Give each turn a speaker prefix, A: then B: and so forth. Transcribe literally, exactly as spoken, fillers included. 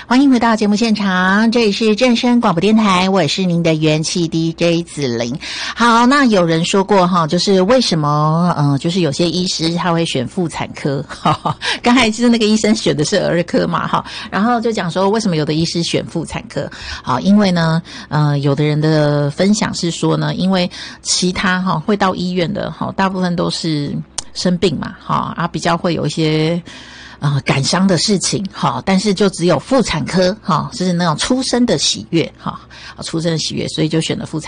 A: 欢迎回到节目现场，这里是正声广播电台，我是您的元气 D J 子玲。好，那有人说过哈，就是为什么呃，就是有些医师他会选妇产科，哈哈，刚才其实那个医生选的是儿科嘛，哈，然后就讲说为什么有的医师选妇产科，好，因为呢，呃，有的人的分享是说呢，因为其他哈会到医院的哈，大部分都是生病嘛，哈啊，比较会有一些。啊、呃，感伤的事情，哈，但是就只有妇产科，哈，是那种出生的喜悦，哈，出生的喜悦，所以就选了妇产。